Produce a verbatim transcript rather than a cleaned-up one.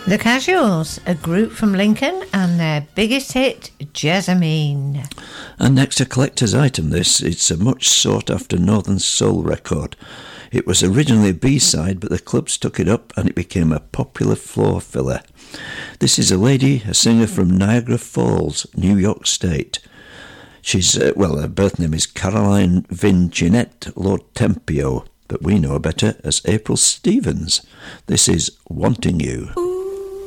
The Casuals, a group from Lincoln, and their biggest hit, Jessamine. And next, a collector's item this. It's a much sought after Northern Soul record. It was originally a B-side, but the clubs took it up and it became a popular floor filler. This is a lady, a singer from Niagara Falls, New York State. She's, uh, well, her birth name is Caroline Vincinette Lord Tempio, but we know her better as April Stevens. This is Wanting You.